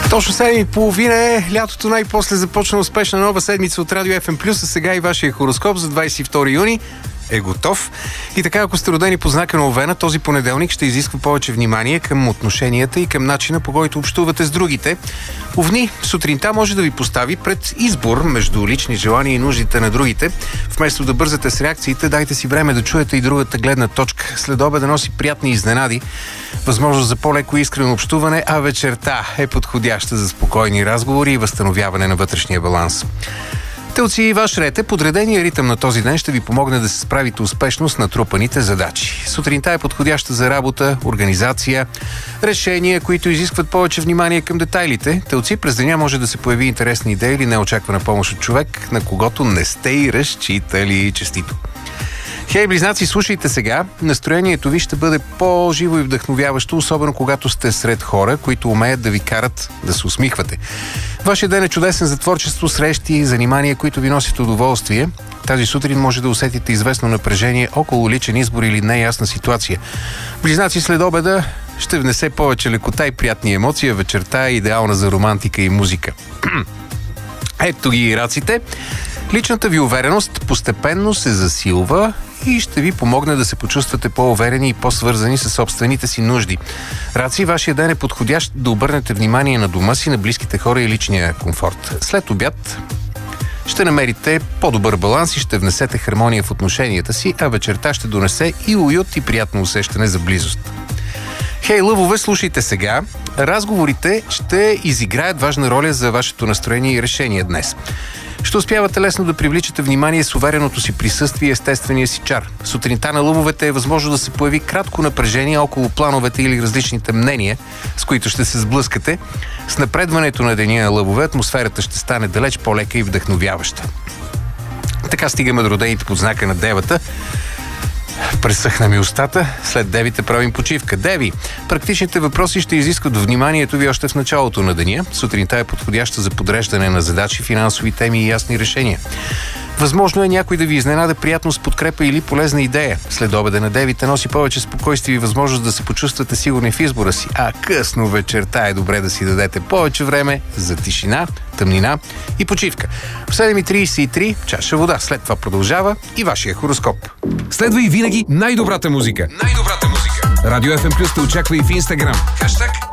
Точно 7:30 е. Лятото най-после започна успешна нова седмица от Радио FM+, а сега и вашия хороскоп за 22 юни е готов. И така, ако сте родени по знака на Овена, този понеделник ще изисква повече внимание към отношенията и към начина, по който общувате с другите. Овни, сутринта може да ви постави пред избор между лични желания и нуждите на другите. Вместо да бързате с реакциите, дайте си време да чуете и другата гледна точка. След обеда носи приятни изненади, възможност за по-леко и искрено общуване, а вечерта е подходяща за спокойни разговори и възстановяване на вътрешния баланс. Телци, ваш ред е. Подредения ритъм на този ден ще ви помогне да се справите успешно с натрупаните задачи. Сутринта е подходяща за работа, организация, решения, които изискват повече внимание към детайлите. Телци, през деня може да се появи интересна идея или неочаквана помощ от човек, на когото не сте и разчитали. Честито! Хей, близнаци, слушайте сега. Настроението ви ще бъде по-живо и вдъхновяващо, особено когато сте сред хора, които умеят да ви карат да се усмихвате. Вашия ден е чудесен за творчество, срещи, занимания, които ви носят удоволствие. Тази сутрин може да усетите известно напрежение около личен избор или неясна ситуация. Близнаци, след обеда ще внесе повече лекота и приятни емоции, вечерта е идеална за романтика и музика. Ето ги раците. Личната ви увереност постепенно се засилва и ще ви помогне да се почувствате по-уверени и по-свързани с собствените си нужди. Раци, вашия ден е подходящ да обърнете внимание на дома си, на близките хора и личния комфорт. След обяд ще намерите по-добър баланс и ще внесете хармония в отношенията си, а вечерта ще донесе и уют и приятно усещане за близост. Хей, лъвове, слушайте сега. Разговорите ще изиграят важна роля за вашето настроение и решение днес. Ще успявате лесно да привличате внимание с увереното си присъствие и естествения си чар. Сутринта на лъвовете е възможно да се появи кратко напрежение около плановете или различните мнения, с които ще се сблъскате. С напредването на деня на лъвове атмосферата ще стане далеч по-лека и вдъхновяваща. Така стигаме до родените под знака на Девата. Пресъхна ми устата. След девите правим почивка. Деви, практичните въпроси ще изискват вниманието ви още в началото на деня. Сутринта е подходяща за подреждане на задачи, финансови теми и ясни решения. Възможно е някой да ви изненада приятно с подкрепа или полезна идея. След обеда на девите носи повече спокойствие и възможност да се почувствате сигурни в избора си. А късно вечерта е добре да си дадете повече време за тишина, тъмнина и почивка. В 7:33 чаша вода. След това продължава и вашия хороскоп. Следва и винаги най-добрата музика. Радио FM Plus те очаква и в Инстаграм.